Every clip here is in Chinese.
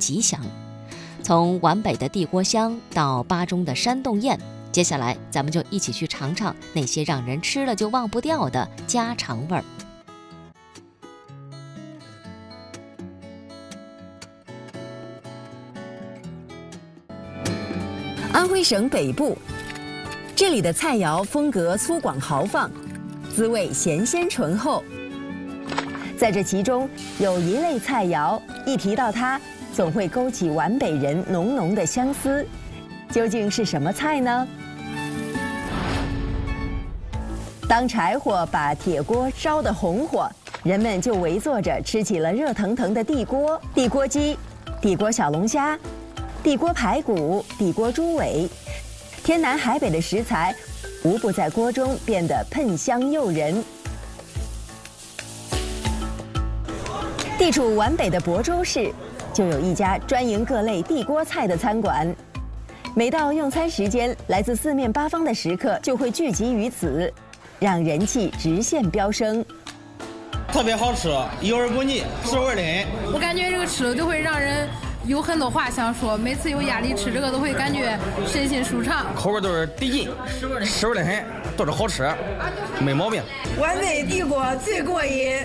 吉祥。从皖北的地锅香到巴中的山洞宴，接下来咱们就一起去尝尝那些让人吃了就忘不掉的家常味儿。 安徽省北部，这里的菜肴风格粗犷豪放，滋味咸鲜醇厚。在这其中有一类菜肴，一提到它，总会勾起皖北人浓浓的相思。究竟是什么菜呢？当柴火把铁锅烧得红火，人们就围坐着吃起了热腾腾的地锅、地锅鸡、地锅小龙虾、地锅排骨、地锅猪尾，天南海北的食材无不在锅中变得喷香诱人。地处皖北的亳州市，就有一家专营各类地锅菜的餐馆。每到用餐时间，来自四面八方的食客就会聚集于此，让人气直线飙升。 特别好吃，油而不腻，食味的很。 我感觉这个吃了就会让人有很多话想说，每次有压力吃这个都会感觉身心舒畅， 口味都是得劲，食味的很，都是好吃，没毛病。 皖北地锅最过瘾。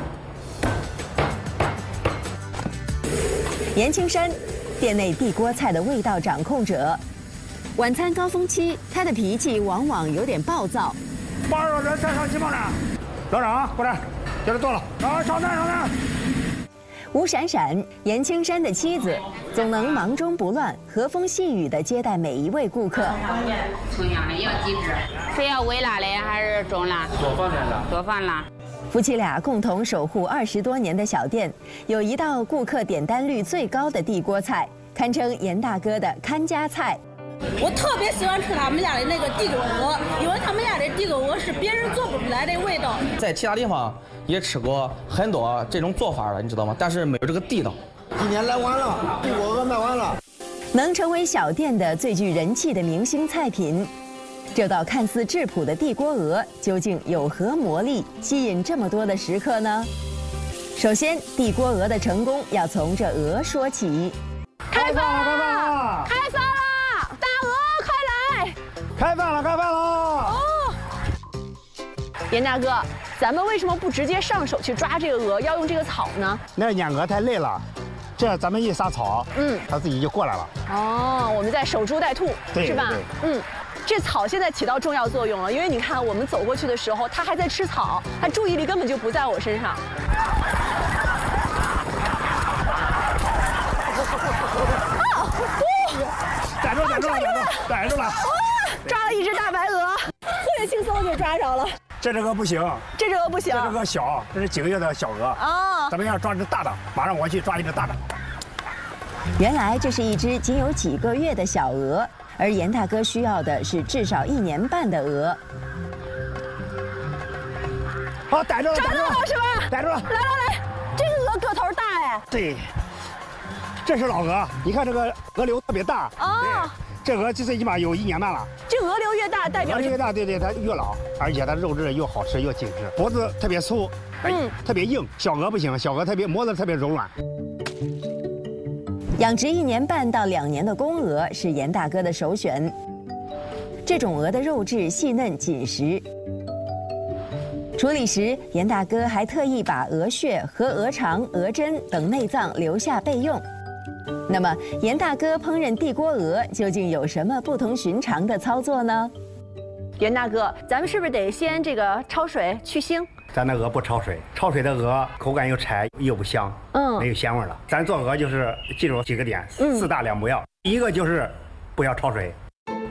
严青山，店内地锅菜的味道掌控者。晚餐高峰期，他的脾气往往有点暴躁。 8个人再上鸡毛了，老张过来，接着做了，上蛋。 吴闪闪，严青山的妻子，总能忙中不乱，和风细雨地接待每一位顾客。 同样的要几只？是要微辣的还是中辣？做饭了。 夫妻俩共同守护20多年的小店，有一道顾客点单率最高的地锅菜，堪称严大哥的看家菜。 我特别喜欢吃他们家的那个地沟鹅，因为他们家的地沟鹅是别人做不出来的味道。 在其他地方也吃过很多这种做法了，你知道吗？但是没有这个地道。 今年来完了，地锅鹅卖完了。 能成为小店的最具人气的明星菜品，这道看似质朴的地锅鹅究竟有何魔力，吸引这么多的食客呢？首先，地锅鹅的成功要从这鹅说起。 开饭了！ 开饭了！大鹅快来！ 开饭了！ 哦，严大哥，咱们为什么不直接上手去抓这个鹅，要用这个草呢？ 那撵鹅太累了，这咱们一撒草，它自己就过来了。 哦，我们在守株待兔，是吧？这草现在起到重要作用了，因为你看我们走过去的时候，它还在吃草，它注意力根本就不在我身上。 逮住了！ 抓了一只大白鹅，特别轻松就抓着了。 这只鹅不行， 这只鹅不行， 这只鹅小，这是几个月的小鹅啊。咱们要抓只大的，马上我去抓一只大的。 原来这是一只仅有几个月的小鹅，而严大哥需要的是至少1年半的鹅。 好，逮住了， 抓到了是吧？ 逮住了！ 来，这个鹅个头大哎。 对，这是老鹅，你看这个鹅瘤特别大啊。这鹅最起码有1年半了。这鹅瘤越大，代表鹅瘤越大，对，它越老，而且它肉质又好吃又紧实，脖子特别粗，特别硬。小鹅不行，小鹅磨得特别柔软。 养殖1年半到2年的公鹅是严大哥的首选。这种鹅的肉质细嫩紧实。处理时，严大哥还特意把鹅血和鹅肠、鹅胗等内脏留下备用。那么，严大哥烹饪地锅鹅究竟有什么不同寻常的操作呢？ 严大哥，咱们是不是得先这个焯水去腥？ 咱的鹅不焯水，焯水的鹅口感又柴又不香，没有鲜味了。咱做鹅就是记住几个点，4大2不要。第一个就是不要焯水。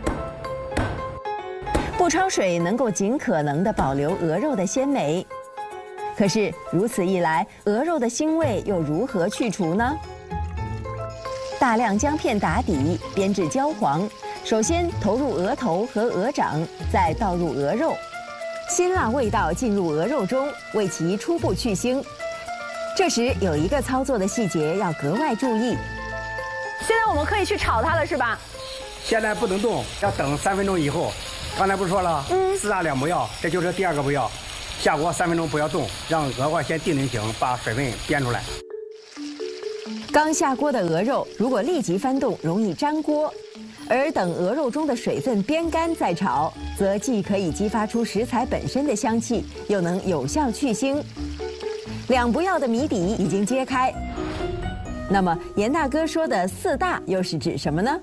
不焯水能够尽可能地保留鹅肉的鲜美，可是如此一来，鹅肉的腥味又如何去除呢？大量姜片打底，煸至焦黄。首先投入鹅头和鹅掌，再倒入鹅肉，辛辣味道进入鹅肉中，为其初步去腥。这时有一个操作的细节要格外注意。 现在我们可以去炒它了，是吧？ 现在不能动，要等3分钟以后。刚才不是说了，4大2不要，这就是第2个不要。下锅3分钟不要动，让鹅块先定型，把水分煸出来。 刚下锅的鹅肉如果立即翻动，容易粘锅。而等鹅肉中的水分煸干再炒，则既可以激发出食材本身的香气，又能有效去腥。两不要的谜底已经揭开。那么严大哥说的4大又是指什么呢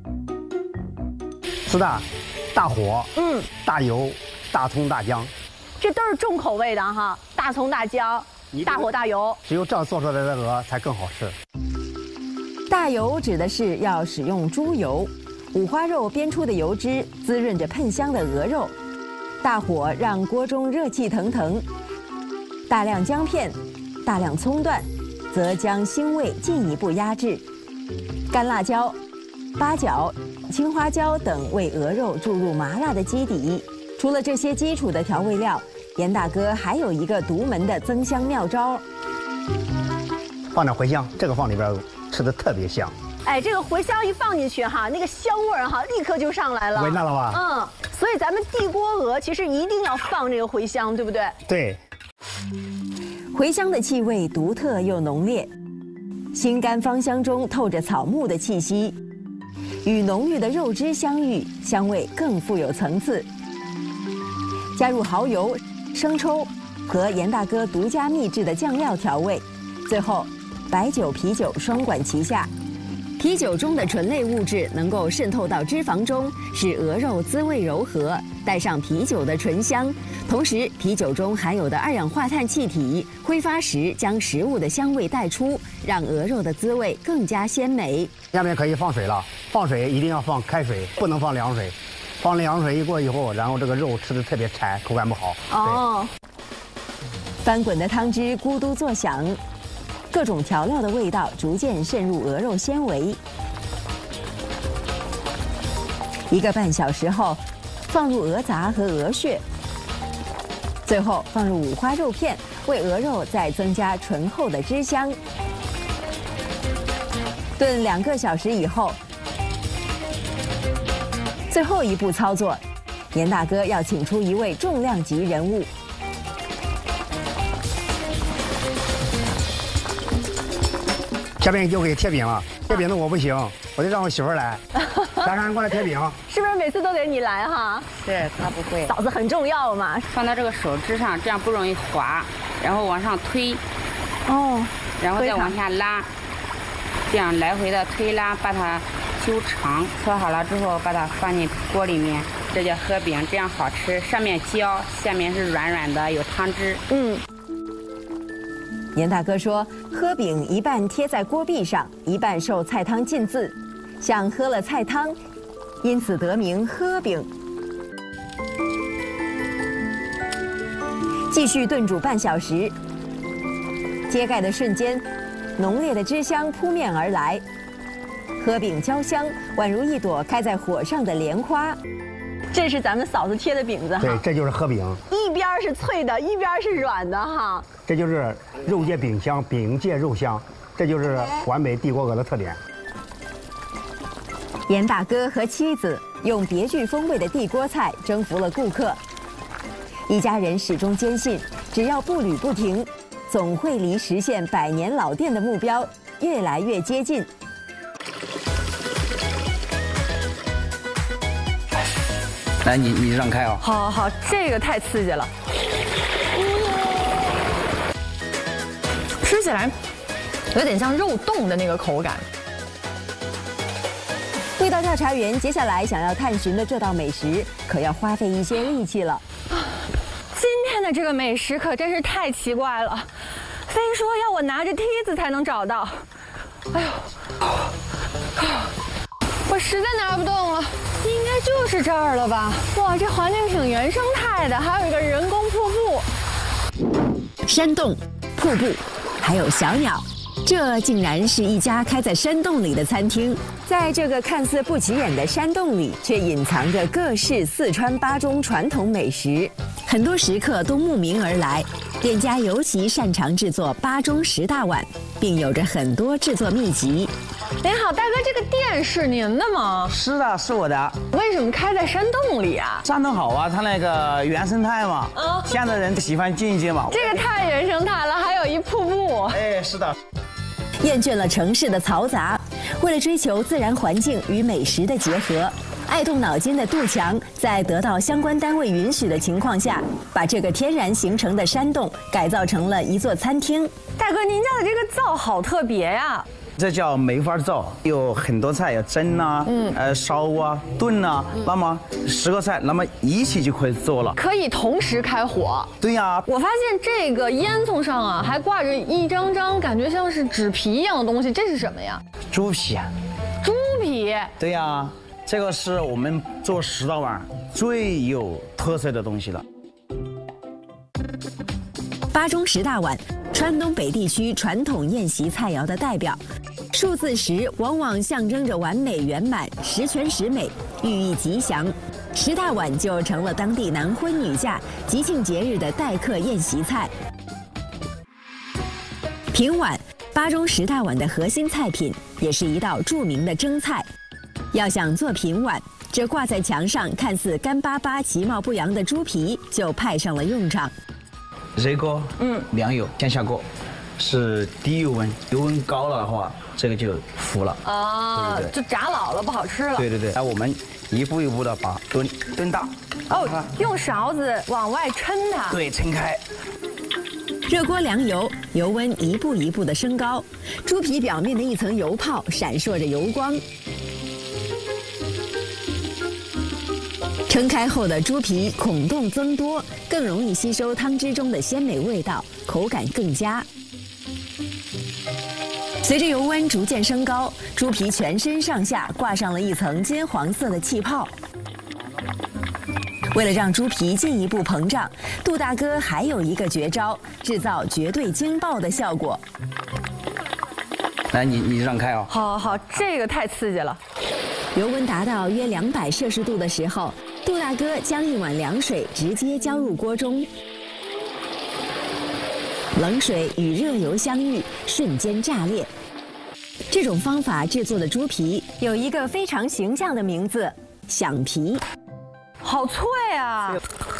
？4大：大火、大油、大葱、大姜。 这都是重口味的哈，大葱、大姜、大火、大油。 只有这样做出来的鹅才更好吃。 大油指的是要使用猪油。五花肉煸出的油脂滋润着喷香的鹅肉，大火让锅中热气腾腾，大量姜片、大量葱段，则将腥味进一步压制。干辣椒、八角、青花椒等为鹅肉注入麻辣的基底。除了这些基础的调味料，严大哥还有一个独门的增香妙招， 放点茴香，这个放里边吃的特别香。 哎，这个茴香一放进去哈，那个香味儿哈，立刻就上来了。 闻到了吧？ 所以咱们地锅鹅其实一定要放这个茴香，对不对？ 对。 茴香的气味独特又浓烈，心甘芳香中透着草木的气息，与浓郁的肉汁相遇，香味更富有层次。加入蚝油、生抽和严大哥独家秘制的酱料调味，最后白酒、啤酒双管齐下。啤酒中的醇类物质能够渗透到脂肪中，使鹅肉滋味柔和，带上啤酒的醇香。同时，啤酒中含有的二氧化碳气体挥发时将食物的香味带出，让鹅肉的滋味更加鲜美。 下面可以放水了，放水一定要放开水，不能放凉水。放凉水一过以后，然后这个肉吃的特别柴，口感不好。 哦。翻滚的汤汁咕嘟作响。各种调料的味道逐渐渗入鹅肉纤维。1个半小时后，放入鹅杂和鹅血，最后放入五花肉片，为鹅肉再增加醇厚的汁香。炖2个小时以后，最后一步操作，严大哥要请出一位重量级人物。 下面就给贴饼了，贴饼的我不行，我得让我媳妇来。珊珊过来贴饼， 是不是每次都得你来哈？ 是，她不会。 嫂子很重要嘛， 放到这个手指上，这样不容易滑，然后往上推，然后再往下拉，这样来回的推拉，把它揪长。搓好了之后，把它放进锅里面，这叫河饼，这样好吃，上面焦，下面是软软的，有汤汁。 严大哥说，喝饼一半贴在锅壁上，一半受菜汤浸渍，像喝了菜汤，因此得名喝饼。继续炖煮半小时，揭盖的瞬间，浓烈的汁香扑面而来，喝饼焦香，宛如一朵开在火上的莲花。这是咱们嫂子贴的饼子哈， 对，这就是河饼， 一边是脆的，一边是软的哈。 这就是肉界饼香，饼界肉香，这就是完美地锅鹅的特点。 严大哥和妻子用别具风味的地锅菜征服了顾客，一家人始终坚信，只要步履不停，总会离实现100年老店的目标越来越接近。 来，你让开啊！ 好好，这个太刺激了，吃起来有点像肉冻的那个口感。 味道调查员接下来想要探寻的这道美食，可要花费一些力气了。 今天的这个美食可真是太奇怪了，非说要我拿着梯子才能找到。哎呦，我实在拿不动了。应该就是这儿了吧？哇，这环境挺原生态的，还有一个人工瀑布、 山洞、瀑布，还有小鸟，这竟然是一家开在山洞里的餐厅。在这个看似不起眼的山洞里，却隐藏着各式四川八中传统美食，很多食客都慕名而来。店家尤其擅长制作八中10大碗，并有着很多制作秘籍。 您好，大哥，这个店是您的吗？ 是的，是我的。 为什么开在山洞里啊？ 山洞好啊，它那个原生态嘛，现在人喜欢静一静嘛。 这个太原生态了，还有一瀑布。 哎，是的。 厌倦了城市的嘈杂，为了追求自然环境与美食的结合，爱动脑筋的杜强在得到相关单位允许的情况下，把这个天然形成的山洞改造成了一座餐厅。 大哥，您家的这个灶好特别呀！ 这叫梅花灶，有很多菜，有蒸啊，烧啊，炖啊，那么10个菜，那么一起就可以做了， 可以同时开火。 对呀， 我发现这个烟囱上啊，还挂着一张张感觉像是纸皮一样的东西，这是什么呀？ 猪皮。 猪皮。 对呀，这个是我们做10道碗最有特色的东西了。 巴中10大碗，川东北地区传统宴席菜肴的代表。数字10往往象征着完美圆满、十全十美，寓意吉祥。10大碗就成了当地男婚女嫁、吉庆节日的待客宴席菜。平碗，巴中10大碗的核心菜品，也是一道著名的蒸菜。要想做平碗，这挂在墙上看似干巴巴、其貌不扬的猪皮就派上了用场。 热锅，凉油先下锅，是低油温，油温高了的话，这个就糊了啊， 对对对， 就炸老了，不好吃了。 对对对，那我们一步一步的把炖大。 哦，用勺子往外抻它。 对，抻开。 热锅凉油，油温一步一步的升高，猪皮表面的一层油泡闪烁着油光。撑开后的猪皮孔洞增多，更容易吸收汤汁中的鲜美味道，口感更佳。随着油温逐渐升高，猪皮全身上下挂上了一层金黄色的气泡。为了让猪皮进一步膨胀，杜大哥还有一个绝招，制造绝对惊爆的效果。 来，你让开啊！ 好好，这个太刺激了。 油温达到约200摄氏度的时候，杜大哥将一碗凉水直接浇入锅中，冷水与热油相遇，瞬间炸裂。这种方法制作的猪皮有一个非常形象的名字——响皮。 好脆啊！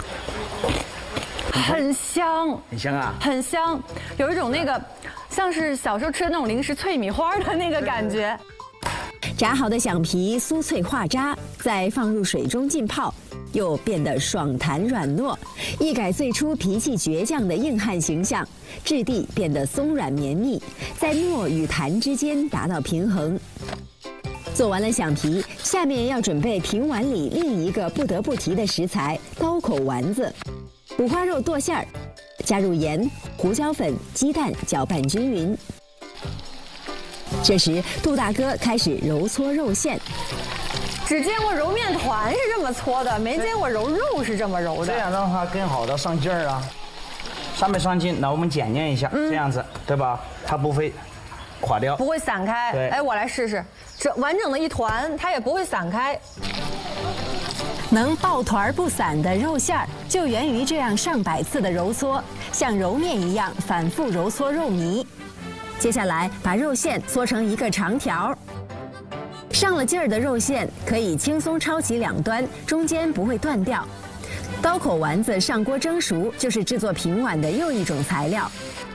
很香， 很香啊， 很香，有一种那个像是小时候吃的那种零食脆米花的那个感觉。 炸好的响皮酥脆化渣，再放入水中浸泡，又变得爽弹软糯，一改最初脾气倔强的硬汉形象，质地变得松软绵密，在糯与弹之间达到平衡。做完了响皮，下面要准备平碗里另一个不得不提的食材——刀口丸子。五花肉剁馅儿，加入盐、胡椒粉、鸡蛋，搅拌均匀。这时，杜大哥开始揉搓肉馅。 只见过揉面团是这么搓的，没见过揉肉是这么揉的。 这样的话更好的上劲儿啊，上没上劲？那我们检验一下，这样子对吧？它不会垮掉， 不会散开。 对， 哎，我来试试，这完整的一团，它也不会散开。 能抱团不散的肉馅儿，就源于这样上百次的揉搓，像揉面一样反复揉搓肉糜。接下来把肉馅搓成一个长条，上了劲儿的肉馅可以轻松抄起两端，中间不会断掉。刀口丸子上锅蒸熟，就是制作平碗的又一种材料。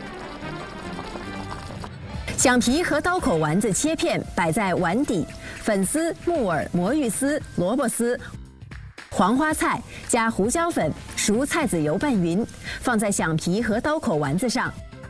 响皮和刀口丸子切片摆在碗底，粉丝、木耳、魔芋丝、萝卜丝、黄花菜加胡椒粉、熟菜籽油拌匀，放在响皮和刀口丸子上。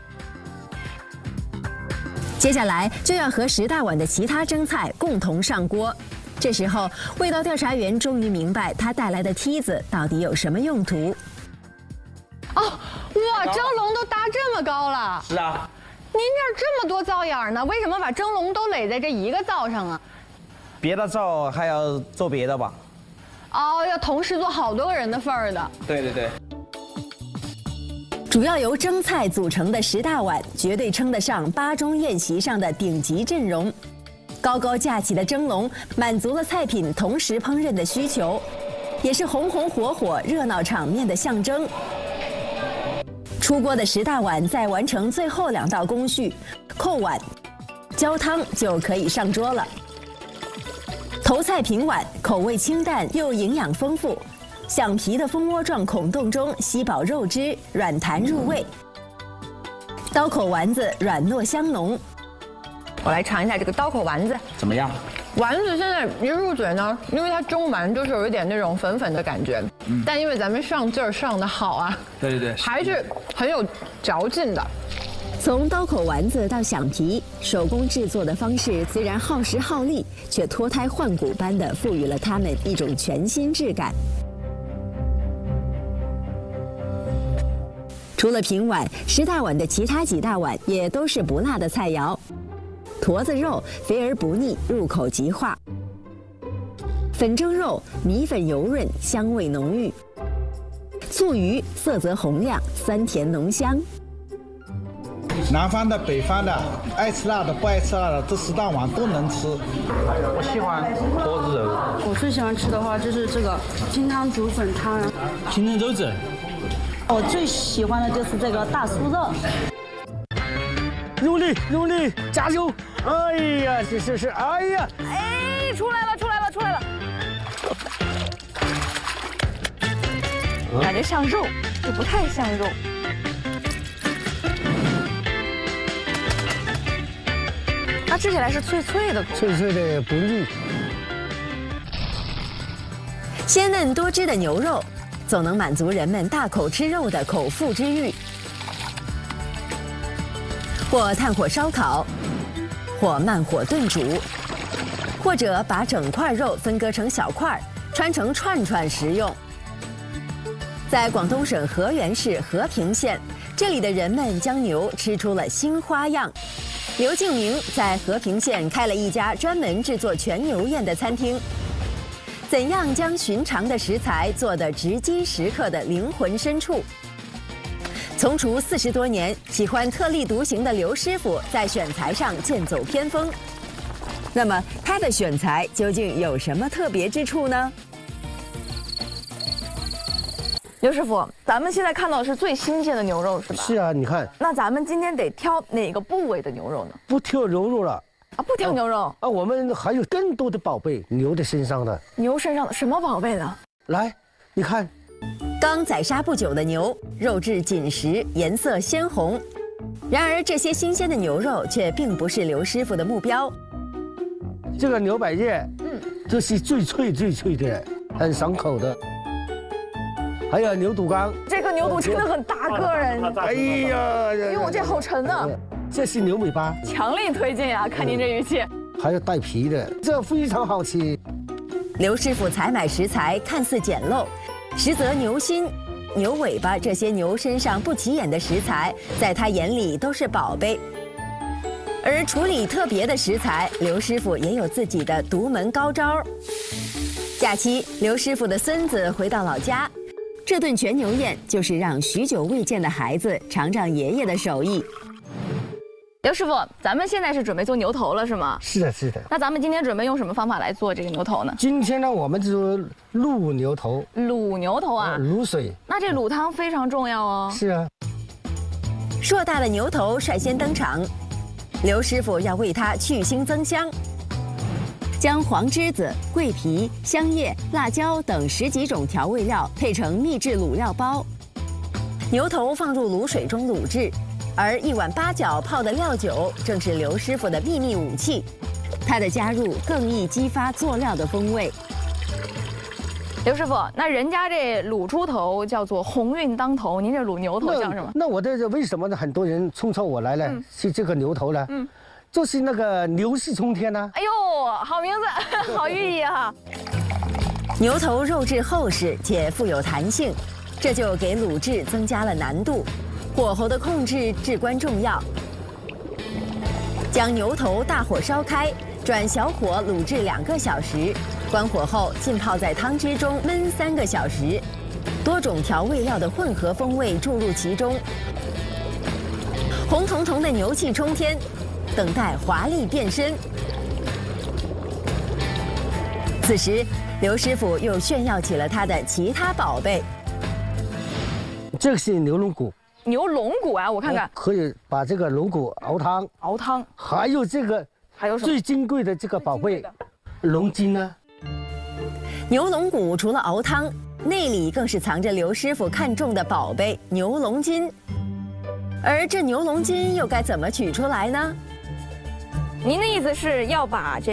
接下来就要和10大碗的其他蒸菜共同上锅。这时候，味道调查员终于明白他带来的梯子到底有什么用途。 哦，哇，蒸笼都搭这么高了！ 是啊。 您这儿这么多灶眼呢，为什么把蒸笼都垒在这一个灶上啊？ 别的灶还要做别的吧？ 哦，要同时做好多个人的份儿的。 对对对。 主要由蒸菜组成的10大碗，绝对称得上巴中宴席上的顶级阵容。高高架起的蒸笼，满足了菜品同时烹饪的需求，也是红红火火、热闹场面的象征。出锅的10大碗再完成最后2道工序，扣碗、浇汤就可以上桌了。头菜平碗，口味清淡又营养丰富。响皮的蜂窝状孔洞中吸饱肉汁，软弹入味；刀口丸子软糯香浓， 我来尝一下这个刀口丸子， 怎么样？ 丸子现在一入嘴呢，因为它中完就是有一点那种粉粉的感觉，但因为咱们上劲儿上的好啊， 对， 还是很有嚼劲的。 从刀口丸子到响皮，手工制作的方式虽然耗时耗力，却脱胎换骨般的赋予了它们一种全新质感。除了平碗，10大碗的其他几大碗也都是不辣的菜肴。坨子肉肥而不腻，入口即化；粉蒸肉米粉油润，香味浓郁；醋鱼色泽红亮，酸甜浓香。 南方的、北方的，爱吃辣的、不爱吃辣的，这10大碗都能吃。 我喜欢坨子肉。 我最喜欢吃的话就是这个清汤煮粉汤， 清蒸肉子。 我最喜欢的就是这个大酥肉。 用力，加油！哎呀，是，哎呀， 哎，出来了！感觉像肉，又不太像肉。它吃起来是脆脆的， 不腻。 鲜嫩多汁的牛肉，总能满足人们大口吃肉的口腹之欲。或炭火烧烤，或慢火炖煮，或者把整块肉分割成小块，穿成串串食用。在广东省河源市和平县，这里的人们将牛吃出了新花样。刘敬明在和平县开了一家专门制作全牛宴的餐厅。怎样将寻常的食材做得直击食客的灵魂深处？从厨40多年，喜欢特立独行的刘师傅在选材上剑走偏锋。那么他的选材究竟有什么特别之处呢？ 刘师傅，咱们现在看到的是最新鲜的牛肉，是吧？ 是啊，你看。 那咱们今天得挑哪个部位的牛肉呢？ 不挑牛肉了。 啊，不挑牛肉啊，我们还有更多的宝贝，牛的身上的。 牛身上的什么宝贝呢？ 来，你看。 刚宰杀不久的牛，肉质紧实，颜色鲜红。然而，这些新鲜的牛肉却并不是刘师傅的目标。 这个牛百叶，这是最脆的，很爽口的。还有牛肚肝， 这个牛肚真的很大个人。 哎呀， 哟，这好沉啊！ 这是牛尾巴， 强力推荐啊！看您这语气。 还有带皮的，这非常好吃。 刘师傅采买食材看似简陋。实则牛心、牛尾巴这些牛身上不起眼的食材，在他眼里都是宝贝。而处理特别的食材，刘师傅也有自己的独门高招。假期，刘师傅的孙子回到老家，这顿全牛宴就是让许久未见的孩子尝尝爷爷的手艺。 刘师傅，咱们现在是准备做牛头了，是吗？ 是的。 那咱们今天准备用什么方法来做这个牛头呢？ 今天呢，我们就卤牛头。 卤牛头啊？ 卤水。 那这卤汤非常重要哦。 是啊。 硕大的牛头率先登场，刘师傅要为它去腥增香，将黄栀子、桂皮、香叶、辣椒等10几种调味料配成秘制卤料包，牛头放入卤水中卤制。而1碗8角泡的料酒正是刘师傅的秘密武器，它的加入更易激发佐料的风味。 刘师傅，那人家这卤猪头叫做鸿运当头，您这卤牛头叫什么？ 那我这为什么呢？很多人冲着我来了，是这个牛头呢？就是那个牛气冲天呢。 哎呦，好名字，好寓意啊！ 牛头肉质厚实且富有弹性，这就给卤制增加了难度。火候的控制至关重要。将牛头大火烧开，转小火卤制2个小时，关火后浸泡在汤汁中焖3个小时，多种调味料的混合风味注入其中，红彤彤的牛气冲天，等待华丽变身。此时，刘师傅又炫耀起了他的其他宝贝。 这个是牛龙骨。 牛龙骨啊，我看看， 可以把这个龙骨熬汤。 熬汤。 还有这个， 还有什么最金贵的这个宝贝，龙筋呢？ 牛龙骨除了熬汤，内里更是藏着刘师傅看中的宝贝牛龙筋。而这牛龙筋又该怎么取出来呢？ 您的意思是要把这